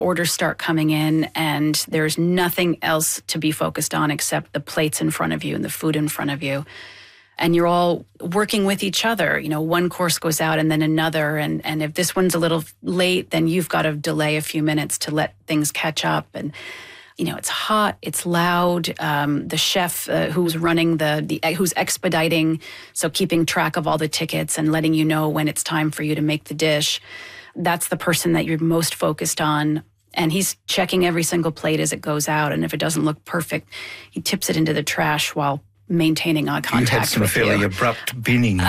orders start coming in and there's nothing else to be focused on except the plates in front of you and the food in front of you. And you're all working with each other. You know, one course goes out and then another. And if this one's a little late, then you've got to delay a few minutes to let things catch up. And, you know, it's hot, it's loud. The chef who's running who's expediting, so keeping track of all the tickets and letting you know when it's time for you to make the dish, that's the person that you're most focused on. And he's checking every single plate as it goes out. And if it doesn't look perfect, he tips it into the trash while maintaining eye contact. You had some fairly abrupt binning.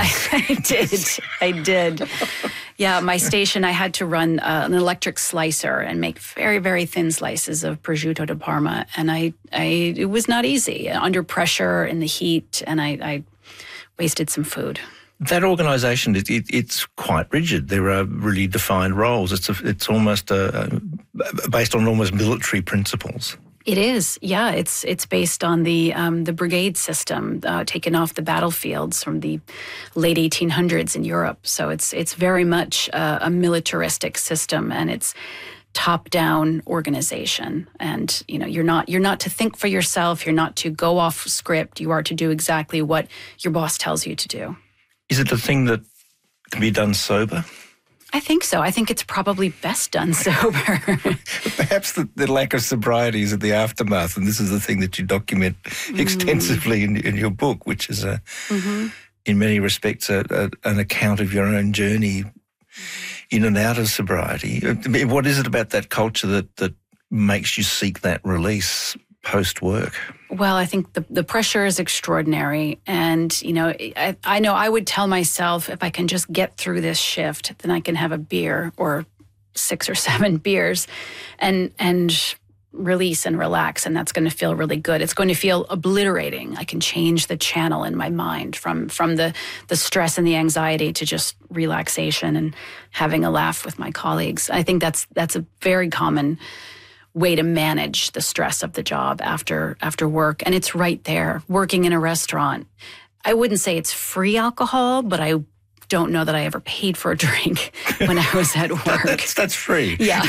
I did. Yeah, my station, I had to run an electric slicer and make very, very thin slices of prosciutto di Parma. And it was not easy. Under pressure in the heat, and I wasted some food. That organisation, it's quite rigid. There are really defined roles. It's almost based on almost military principles. It is, yeah. It's based on the brigade system taken off the battlefields from the late 1800s in Europe. So it's very much a militaristic system, and it's top-down organization. And you know, you're not to think for yourself. You're not to go off script. You are to do exactly what your boss tells you to do. Is it a thing that can be done sober? I think so. I think it's probably best done sober. Perhaps the lack of sobriety is at the aftermath, and this is the thing that you document extensively in your book, which is, in many respects, an account of your own journey in and out of sobriety. What is it about that culture that makes you seek that release post-work? Well, I think the pressure is extraordinary. And, you know, I know I would tell myself, if I can just get through this shift, then I can have a beer or 6 or 7 beers and release and relax. And that's going to feel really good. It's going to feel obliterating. I can change the channel in my mind from the stress and the anxiety to just relaxation and having a laugh with my colleagues. I think that's a very common way to manage the stress of the job after work. And it's right there, working in a restaurant. I wouldn't say it's free alcohol, but I don't know that I ever paid for a drink when I was at work. That's free. Yeah.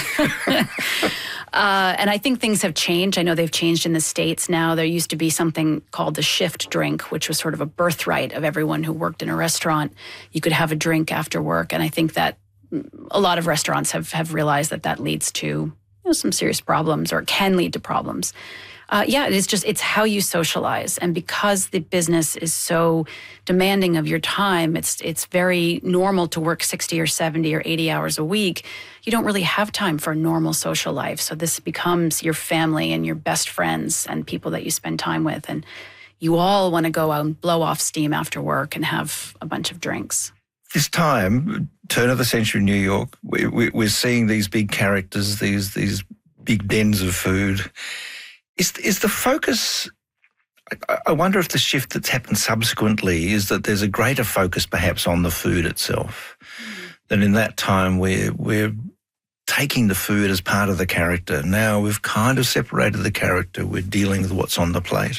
And I think things have changed. I know they've changed in the States now. There used to be something called the shift drink, which was sort of a birthright of everyone who worked in a restaurant. You could have a drink after work. And I think that a lot of restaurants have realized that leads to some serious problems, or it can lead to problems. It's how you socialize. And because the business is so demanding of your time, it's very normal to work 60 or 70 or 80 hours a week. You don't really have time for a normal social life. So this becomes your family and your best friends and people that you spend time with. And you all want to go out and blow off steam after work and have a bunch of drinks. This time, turn of the century New York, we're seeing these big characters, these big dens of food. Is the focus, I wonder if the shift that's happened subsequently is that there's a greater focus perhaps on the food itself, than in that time we're taking the food as part of the character. Now we've kind of separated the character. We're dealing with what's on the plate.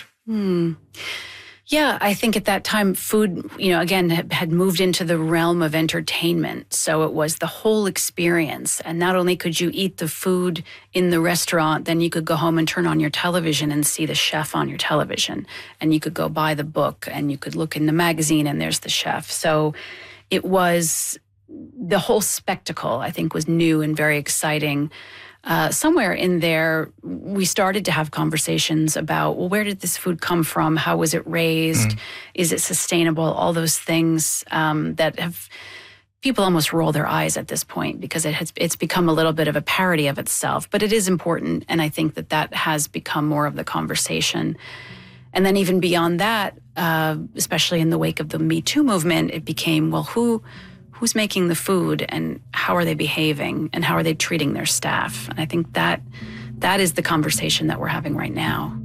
Yeah, I think at that time, food, again, had moved into the realm of entertainment. So it was the whole experience. And not only could you eat the food in the restaurant, then you could go home and turn on your television and see the chef on your television. And you could go buy the book and you could look in the magazine and there's the chef. So it was, the whole spectacle, I think, was new and very exciting. Somewhere in there, we started to have conversations about, well, where did this food come from? How was it raised? Is it sustainable? All those things that have, people almost roll their eyes at this point because it's become a little bit of a parody of itself. But it is important, and I think that has become more of the conversation. And then even beyond that, especially in the wake of the Me Too movement, it became, well, who's making the food and how are they behaving and how are they treating their staff? And I think that is the conversation that we're having right now.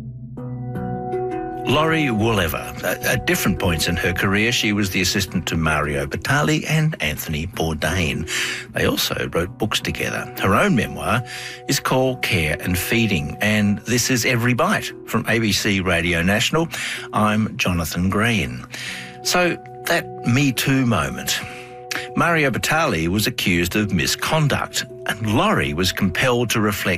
Laurie Woolever. At different points in her career, she was the assistant to Mario Batali and Anthony Bourdain. They also wrote books together. Her own memoir is called Care and Feeding, and this is Every Bite from ABC Radio National. I'm Jonathan Green. So that Me Too moment, Mario Batali was accused of misconduct, and Laurie was compelled to reflect